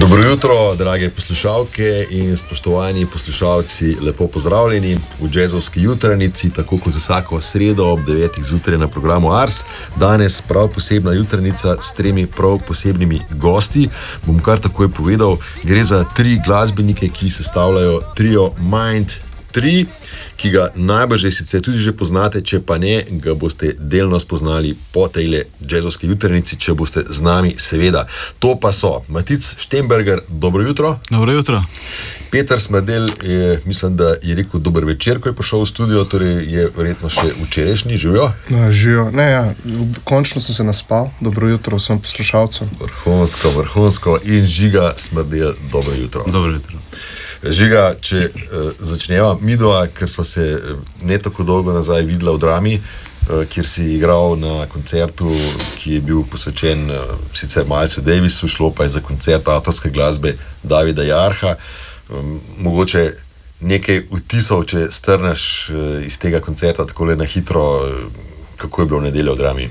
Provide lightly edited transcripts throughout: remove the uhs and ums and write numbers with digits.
Dobro jutro, drage poslušalke in spoštovani poslušalci, lepo pozdravljeni v Jazzovski jutranici, tako kot vsako sredo ob 9. zjutraj na programu Ars. Danes prav posebna jutranica s 3 prav posebnimi gosti. Bom kar takoj povedal, gre za 3 glasbenike, ki sestavljajo trio Mind 3, ki ga najbolj že sicer tudi že poznate, če pa ne, ga boste delno spoznali po tejle Jazzovski jutranici, če boste z nami, seveda. To pa so Matic Štemberger, dobro jutro. Dobro jutro. Peter Smrdel, mislim, da je rekel dober večer, ko je prišel v studio, torej je verjetno še včerajšnji, živijo? Živijo, ne, ja, končno sem se naspal, dobro jutro vsem poslušalcem. Vrhunsko. In Žiga Smrdel, dobro jutro. Dobro jutro. Žiga, če začneva midva, ker smo se ne tako dolgo nazaj videla v Drami, kjer si igral na koncertu, ki je bil posvečen sicer Milesu Davisu, šlo pa je za koncert avtorske glasbe Davida Jarha. Mogoče nekaj vtisov, če strneš iz tega koncerta takole na hitro, kako je bilo v nedeljo v Drami?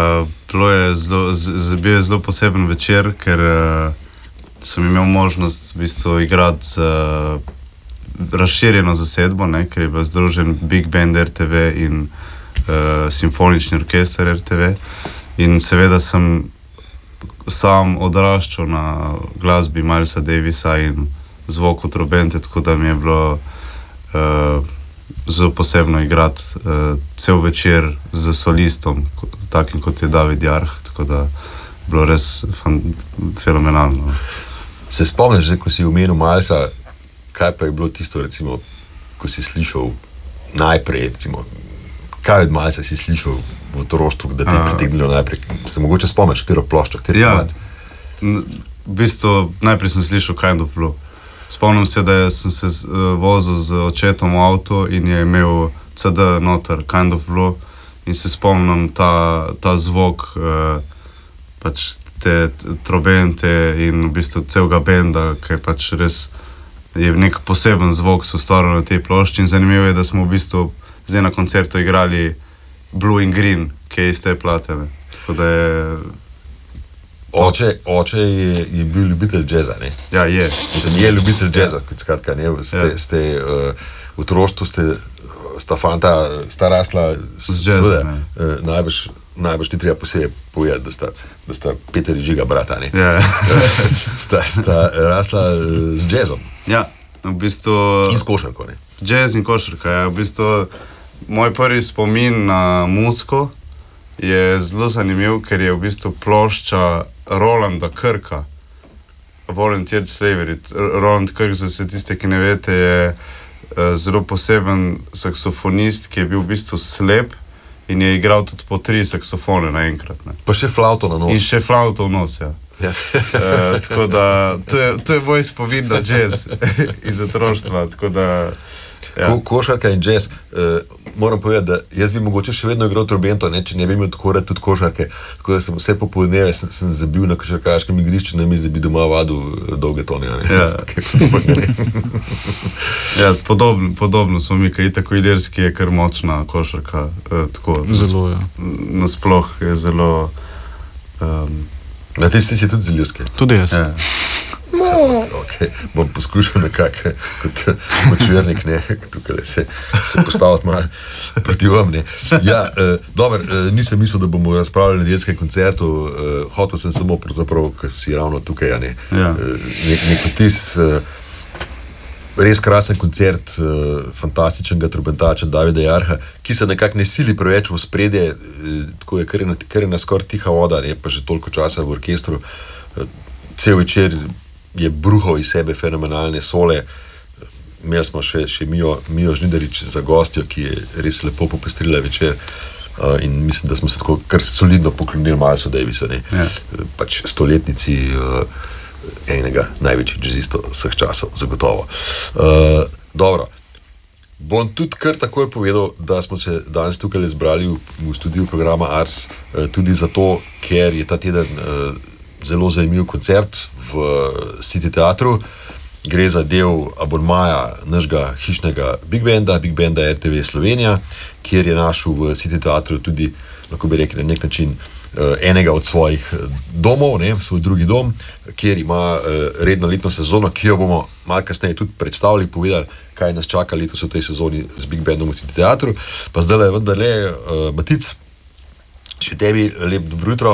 Bil je zelo poseben večer, ker sem imel možnost v bistvu igrati z razširjeno zasedbo, ker je bil združen Big Band RTV in Simfonični orkester RTV. In seveda sem sam odraščal na glasbi Milesa Davisa in zvoku trobente, tako da mi je bilo zelo posebno igrati cel večer z solistom, takim kot je David Jarh, tako da je bilo res fenomenalno. Se spomniš, zdaj, ko si omenil Milesa, kaj pa je bilo tisto, recimo, ko si slišal najprej, recimo, kaj od Milesa si slišal v otroštvu, da ti je pritegnilo najprej? Se mogoče spomniš, katero ploščo, katero komad? V bistvu najprej sem slišal Kind of Blue. Spomnim se, da sem se vozil z očetom v avto in je imel CD noter Kind of Blue in se spomnim ta zvok, pač te trobente in v bistvu celega benda, ki je pač res je nek poseben zvok se ustvaril na tej plošči in zanimivo je, da smo v bistvu zdaj na koncertu igrali Blue in Green, ki je iz te plate. Tako da je... Oče je bil ljubitelj džeza, ne? Ja, je. Mislim, je ljubitelj džeza, kot skratka, ne? Ste v otroštvu sta fanta, sta rasla z džezom, najbolj ti treba posebej povedati, da sta Peter in Žiga brata, ne? Ja. Sta rasla z džezom. Ja, v bistvu... In s košarko, ne? Džez in košarka, ja. V bistvu moj prvi spomin na muziko je zelo zanimiv, ker je v bistvu plošča Rolanda Kirka, Volunteered Slavery. Roland Kirk, za vse tiste, ki ne veste, je zelo poseben saksofonist, ki je bil v bistvu slep in je igral tudi po 3 saksofone naenkrat. Pa še flauto na nos. In še flauto v nos, ja. Tako da, to je moj spomin na jazz iz otroštva, tako da... Ja. Košarka in jazz, moram povedati, da jaz bi mogoče še vedno igral trobento, ne, če ne bi imel tako rad tudi košarke, tako da sem vse popoldneve sem zabil na košarkaškem igrišču, ne mislim, da bi doma vadil dolge tone. Ja, podobno smo mi, kaj tako Ilirski je kar močna košarka, tako zelo, ja. Nasploh je zelo... Na tisti si tudi z Ilirske? Tudi jaz. Ja. Okay. Bom poskušal nekako kot močvernik, ne, tukaj se postaviti malo proti vam, ne. Ja, dobro, nisem mislil, da bomo razpravljali na nedeljskem koncertu, hotel sem samo pravzaprav, ker si ravno tukaj, ne, ja. Nek vtis, res krasen koncert fantastičnega trobentača Davida Jarha, ki se nekako ne sili preveč v spredje, tako je kar je skoraj tiha voda, ne, pa že toliko časa v orkestru, cel večer je bruhal iz sebe fenomenalne sole. Imeli smo še Mijo Žnidarič za gostjo, ki je res lepo popestrila večer in mislim, da smo se tako kar solidno poklonili Milesu Davisu, ne. Ja. Pač stoletnici enega največjih jazzistov vseh časov, zagotovo. Dobro, bom tudi kar takoj povedal, da smo se danes tukaj zbrali v studiu programa Ars tudi zato, ker je ta teden zelo zanimiv koncert v City teatru. Gre za del abonmaja našega hišnega Big Banda RTV Slovenija, kjer je našel v City teatru tudi, lahko bi rekli, na nek način enega od svojih domov, ne, svoj drugi dom, kjer ima redno letno sezono, ki jo bomo malo kasneje tudi predstavili, povedali, kaj nas čaka letos v tej sezoni z Big Bandom v City Teatru. Pa zdaj le vendarle, Matic, še tebi lep dobro jutro.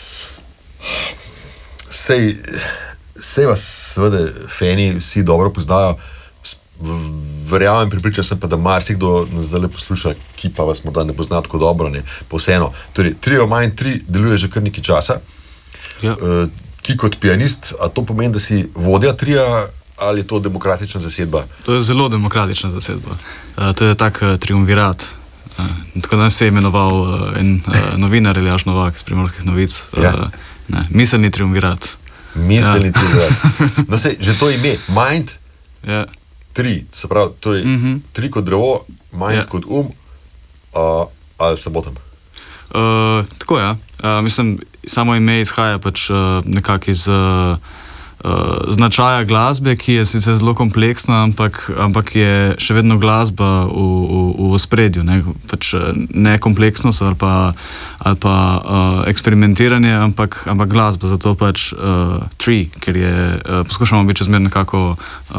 Sej vas seveda fani vsi dobro poznajo, verjamem, pripričan sem pa, da marsikdo nas zdaj posluša, ki pa vas morda ne pozna tako dobro, ne, pa vseeno. Torej, Trio Mind 3 deluje že kar nekaj časa. Ja. Ti kot pianist, a to pomeni, da si vodja tria ali je to demokratična zasedba? To je zelo demokratična zasedba. To je tak triumvirat. Tako da se je imenoval en novinar Aljaž Novak z Primorskih novic. Miselni triumvirat. Miselni triumvirat. No sej, že to ime, Mind 3, se pravi, torej 3 kot drevo, Mind kot ali se motim? Tako ja. Mislim, samo ime izhaja pač nekako iz značaja glasbe, ki je sicer zelo kompleksna, ampak je še vedno glasba v ospredju, ne, pač ne kompleksnost ali pa eksperimentiranje, ampak glasba, zato pač Tree, ker je, poskušamo biti čezmer nekako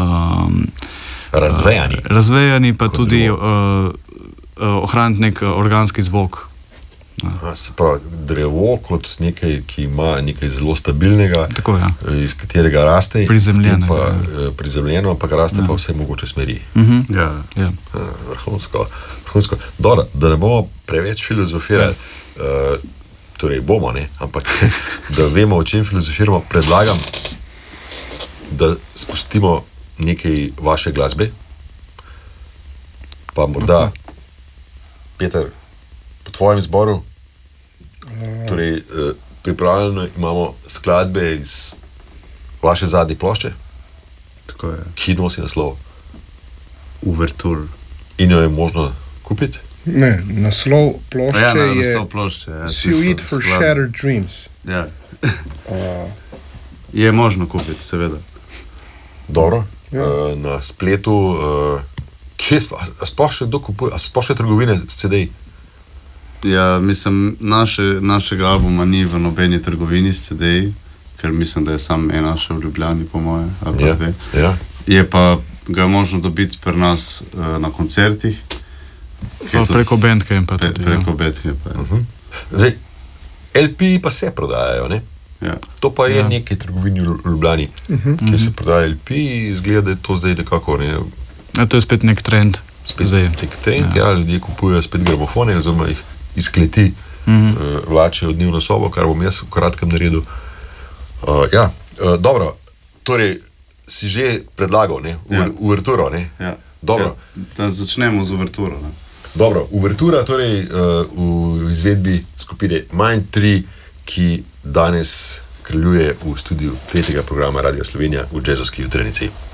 razvejani, pa tudi ohraniti nek organski zvok. Se pravi, drevo kot nekaj, ki ima nekaj zelo stabilnega, tako, ja. Iz katerega raste, prizemljeno, ampak raste pa vse mogoče smeri. Ja. Vrhunsko. Dobro, da ne bomo preveč filozofirali, torej bomo, ne, ampak da vemo, o čem filozofiramo, predlagam, da spustimo nekaj vaše glasbe, pa morda, Peter, po tvojem izboru, torej pripravljeno imamo skladbe iz vaše zadnje plošče, Tako je. ki nosi naslov Uvertur. in jo je možno kupiti. Ne, naslov plošče je naslov plošče. Suite for Shattered Dreams. Ja. Je možno kupiti, seveda. Dobro, na spletu, kje sploh še kdo kupuje, a sploh še trgovine s CD-ji? Ja, mislim, našega albuma ni v nobeni trgovini s CD-ji, ker mislim, da je sam ena še v Ljubljani, po moje, ali pa dve. Ja. Je pa ga možno dobiti pri nas na koncertih. Preko Bandcampa tudi. Preko Bandcampa, ja. Zdaj, LP pa se prodajajo, ne? Ja. To pa je nekaj trgovini v Ljubljani, kjer se prodaja LP, izgleda, da je to zdaj nekako, ne? To je spet nek trend. Spet nek trend, ljudje kupujejo spet gramofone, oziroma jih iz kleti vlačijo v dnevno sobo, kar bom jaz v kratkem naredil. Dobro, torej si že predlagal, ne? Uverturo, ne? Ja. Dobro. Da začnemo z uverturo, ne? Dobro, uvertura torej v izvedbi skupine Mind 3, ki danes kraljuje v studiu tretjega programa Radia Slovenija v Jazzovski jutrenici.